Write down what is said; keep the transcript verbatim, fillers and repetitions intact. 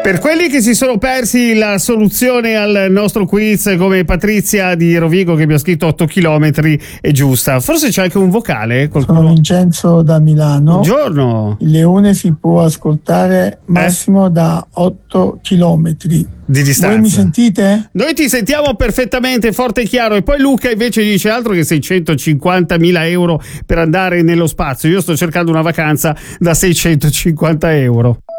Per quelli che si sono persi la soluzione al nostro quiz, come Patrizia di Rovigo che mi ha scritto otto chilometri, è giusta. Forse c'è anche un vocale? Qualcuno? Sono Vincenzo da Milano. Buongiorno. Il leone si può ascoltare massimo eh? da otto chilometri di distanza. Voi mi sentite? Noi ti sentiamo perfettamente, forte e chiaro. E poi Luca invece dice altro che seicentocinquantamila euro per andare nello spazio. Io sto cercando una vacanza da seicentocinquanta euro.